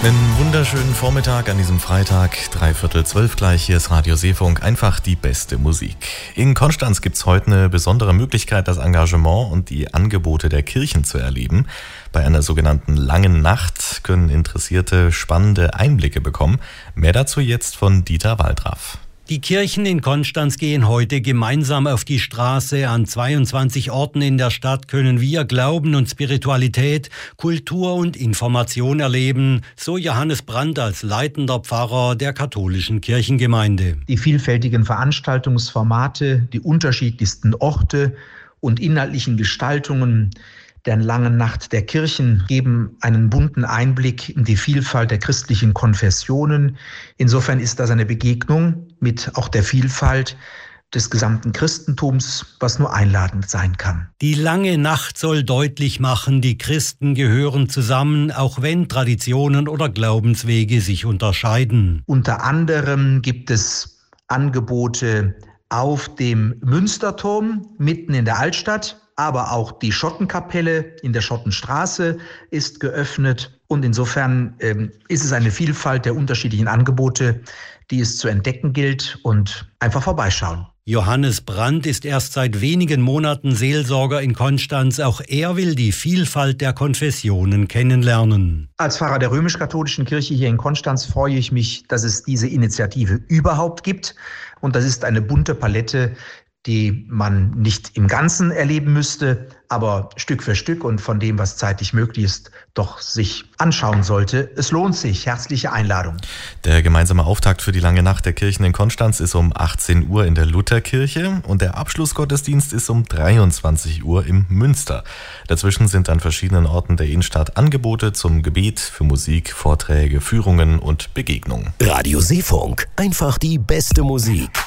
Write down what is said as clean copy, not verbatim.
Einen wunderschönen Vormittag an diesem Freitag, 11:45 gleich. Hier ist Radio Seefunk, einfach die beste Musik. In Konstanz gibt es heute eine besondere Möglichkeit, das Engagement und die Angebote der Kirchen zu erleben. Bei einer sogenannten Langen Nacht können Interessierte spannende Einblicke bekommen. Mehr dazu jetzt von Dieter Waldraff. Die Kirchen in Konstanz gehen heute gemeinsam auf die Straße. An 22 Orten in der Stadt können wir Glauben und Spiritualität, Kultur und Information erleben, so Johannes Brandt als leitender Pfarrer der katholischen Kirchengemeinde. Die vielfältigen Veranstaltungsformate, die unterschiedlichsten Orte und inhaltlichen Gestaltungen der Langen Nacht der Kirchen geben einen bunten Einblick in die Vielfalt der christlichen Konfessionen. Insofern ist das eine Begegnung mit auch der Vielfalt des gesamten Christentums, was nur einladend sein kann. Die Lange Nacht soll deutlich machen, die Christen gehören zusammen, auch wenn Traditionen oder Glaubenswege sich unterscheiden. Unter anderem gibt es Angebote auf dem Münsterturm mitten in der Altstadt. Aber auch die Schottenkapelle in der Schottenstraße ist geöffnet. Und insofern ist es eine Vielfalt der unterschiedlichen Angebote, die es zu entdecken gilt, und einfach vorbeischauen. Johannes Brandt ist erst seit wenigen Monaten Seelsorger in Konstanz. Auch er will die Vielfalt der Konfessionen kennenlernen. Als Pfarrer der römisch-katholischen Kirche hier in Konstanz freue ich mich, dass es diese Initiative überhaupt gibt. Und das ist eine bunte Palette, die man nicht im Ganzen erleben müsste, aber Stück für Stück und von dem, was zeitlich möglich ist, doch sich anschauen sollte. Es lohnt sich. Herzliche Einladung. Der gemeinsame Auftakt für die Lange Nacht der Kirchen in Konstanz ist um 18 Uhr in der Lutherkirche und der Abschlussgottesdienst ist um 23 Uhr im Münster. Dazwischen sind an verschiedenen Orten der Innenstadt Angebote zum Gebet, für Musik, Vorträge, Führungen und Begegnungen. Radio Seefunk, einfach die beste Musik.